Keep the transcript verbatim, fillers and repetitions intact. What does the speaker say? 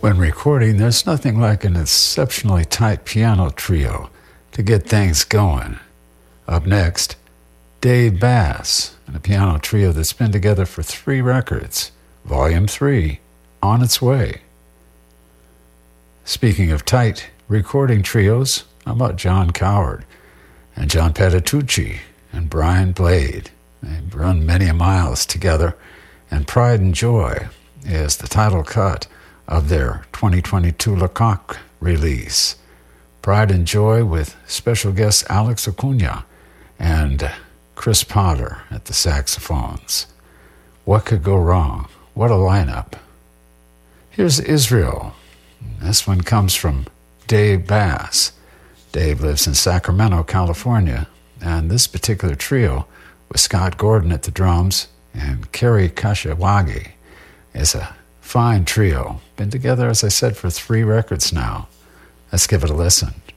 When recording, there's nothing like an exceptionally tight piano trio to get things going. Up next, Dave Bass, and a piano trio that's been together for three records. Volume three, On Its Way. Speaking of tight recording trios, how about John Coward and John Patitucci and Brian Blade? They've run many miles together, and Pride and Joy is the title cut of their twenty twenty-two Lecoq release. Pride and Joy with special guest Alex Acuna and Chris Potter at the saxophones. What could go wrong? What a lineup. Here's Israel. This one comes from Dave Bass. Dave lives in Sacramento, California, and this particular trio with Scott Gordon at the drums and Kerry Kashiwagi is a fine trio. Been together, as I said, for three records now. Let's give it a listen.